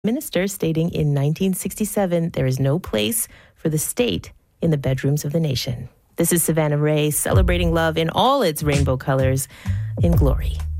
minister stating in 1967 there is no place for the state in the bedrooms of the nation. This is Savannah Ray celebrating love in all its rainbow colors in glory.